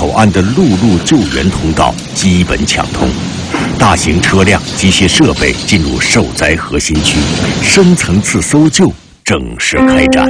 口岸的陆路救援通道基本抢通，大型车辆、机械设备进入受灾核心区，深层次搜救正式开展。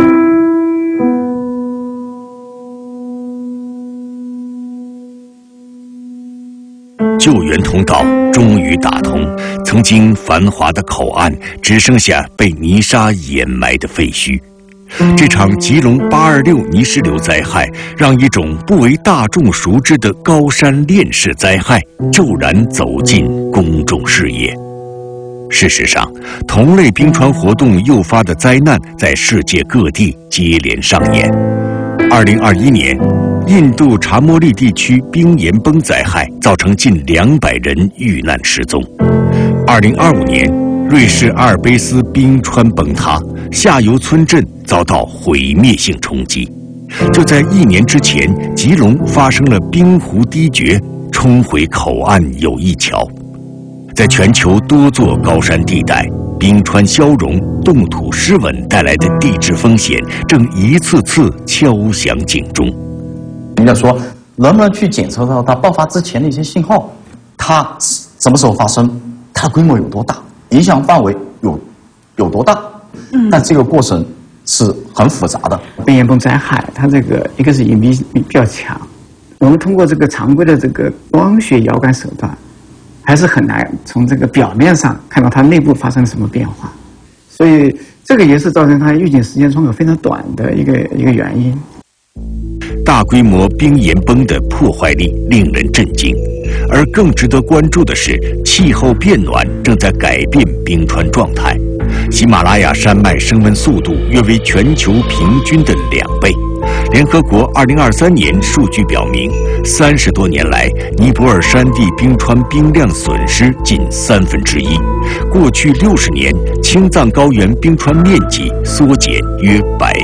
救援通道终于打通，曾经繁华的口岸只剩下被泥沙掩埋的废墟。这场吉隆826泥石流灾害，让一种不为大众熟知的高山链式灾害骤然走进公众视野。事实上，同类冰川活动诱发的灾难在世界各地接连上演。2021年，印度查莫利地区冰岩崩灾害造成近200人遇难失踪。2025年，瑞士阿尔卑斯冰川崩塌，下游村镇遭到毁灭性冲击。就在1年之前，吉隆发生了冰湖堤决，冲毁口岸友谊桥。在全球多座高山地带，冰川消融、冻土失稳带来的地质风险正一次次敲响警钟。 人家说，能不能去检测到它爆发之前的一些信号？它什么时候发生？它的规模有多大？影响范围有多大？但这个过程是很复杂的。 冰岩崩灾害，它这个一个是隐蔽比较强，我们通过这个常规的这个光学遥感手段，还是很难从这个表面上看到它内部发生了什么变化，所以这个也是造成它预警时间窗口非常短的一个原因。 大规模冰岩崩的破坏力令人震惊，而更值得关注的是，气候变暖正在改变冰川状态。喜马拉雅山脉升温速度约为全球平均的2倍。联合国2023年数据表明，30多年来，尼泊尔山地冰川冰量损失近1/3。过去60年，青藏高原冰川面积缩减约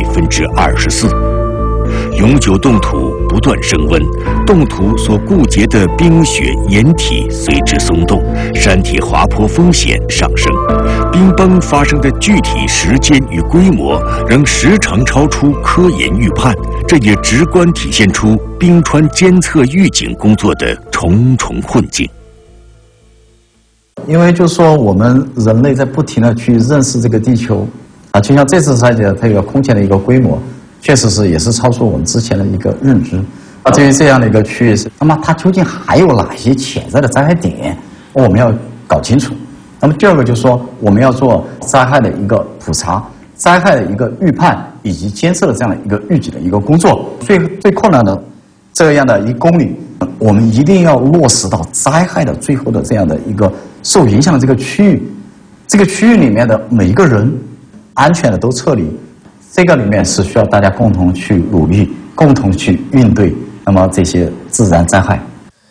24%。永久冻土不断升温，冻土所固结的冰雪岩体随之松动，山体滑坡风险上升。冰崩发生的具体时间与规模仍10成超出科研预判，这也直观体现出冰川监测预警工作的重重困境。 因为就是说，我们人类在不停的去认识这个地球啊，就像这次灾劫它一个空前的一个规模。确实是也是超出我们之前的一个认知啊。对于这样的一个区域，那么它究竟还有哪些潜在的灾害点，我们要搞清楚。那么第二个就是说，我们要做灾害的一个普查、灾害的一个预判以及监测的这样的一个预警的一个工作。最困难的这样的1公里，我们一定要落实到灾害的最后的这样的一个受影响的这个区域，这个区域里面的每一个人安全的都撤离。这个里面是需要大家共同去努力，共同去应对那么这些自然灾害。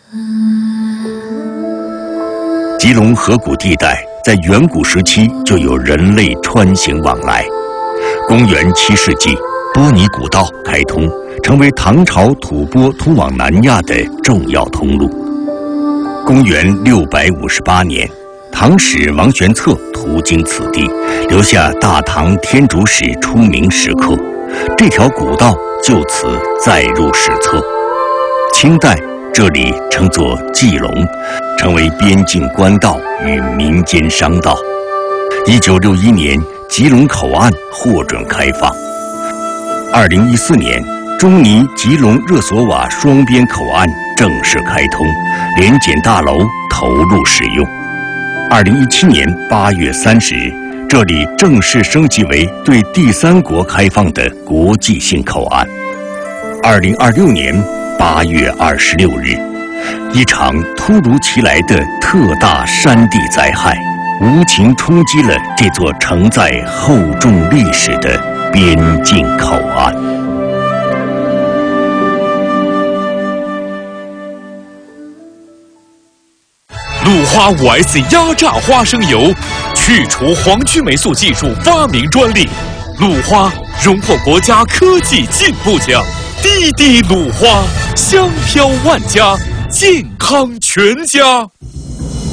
吉隆河谷地带在远古时期就有人类穿行往来。公元7世纪，波尼古道开通，成为唐朝吐蕃通往南亚的重要通路。公元658年，唐使王玄策途经此地，留下大唐天竺史出名石刻，这条古道就此载入史册。清代，这里称作蓟龙，成为边境官道与民间商道。1961年，吉隆口岸获准开放。2014年，中尼吉隆热索瓦双边口岸正式开通，联检大楼投入使用。2017年8月30日，这里正式升级为对第3国开放的国际性口岸。2026年8月26日，一场突如其来的特大山地灾害，无情冲击了这座承载厚重历史的边境口岸。 鲁花5S 压榨花生油，去除黄曲霉素技术发明专利，鲁花荣获国家科技进步奖。滴滴鲁花，香飘万家，健康全家。